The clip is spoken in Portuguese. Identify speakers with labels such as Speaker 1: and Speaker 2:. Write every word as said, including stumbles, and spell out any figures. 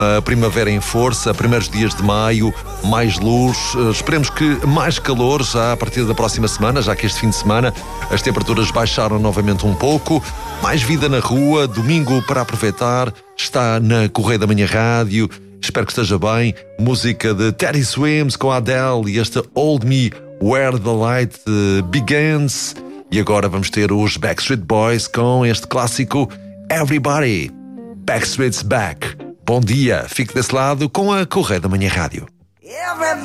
Speaker 1: A primavera em força, primeiros dias de maio, mais luz, esperemos que mais calor já a partir da próxima semana, já que este fim de semana as temperaturas baixaram novamente um pouco, mais vida na rua, domingo para aproveitar, está na Correia da Manhã Rádio, espero que esteja bem, música de Teddy Swims com a Adele e esta Hold Me Where the Light Begins, e agora vamos ter os Backstreet Boys com este clássico Everybody, Backstreet's Back. Bom dia, fique desse lado com a Correia da Manhã Rádio.